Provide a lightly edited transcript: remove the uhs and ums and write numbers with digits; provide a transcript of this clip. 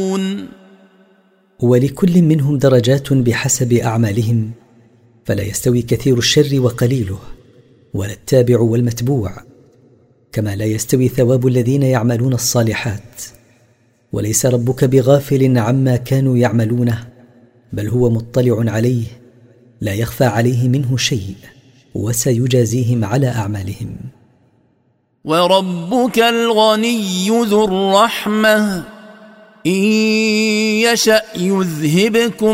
يعملون. ولكل منهم درجات بحسب أعمالهم، فلا يستوي كثير الشر وقليله، ولا التابع والمتبوع، كما لا يستوي ثواب الذين يعملون الصالحات. وليس ربك بغافل عما كانوا يعملونه، بل هو مطلع عليه، لا يخفى عليه منه شيء، وسيجازيهم على أعمالهم. وربك الغني ذو الرحمة إن يشأ يذهبكم